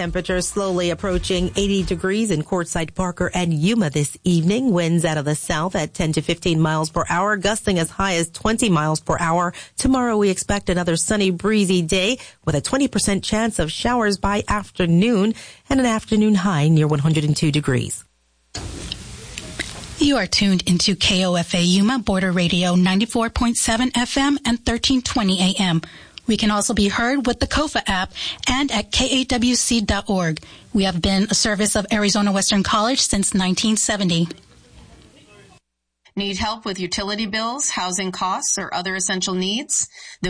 Temperatures slowly approaching 80 degrees in Quartzsite, Parker, and Yuma this evening. Winds out of the south at 10 to 15 miles per hour, gusting as high as 20 miles per hour. Tomorrow we expect another sunny, breezy day with a 20% chance of showers by afternoon and an afternoon high near 102 degrees. You are tuned into KOFA Yuma Border Radio 94.7 FM and 1320 AM. We can also be heard with the KOFA app and at KAWC.org. We have been a service of Arizona Western College since 1970. Need help with utility bills, housing costs, or other essential needs?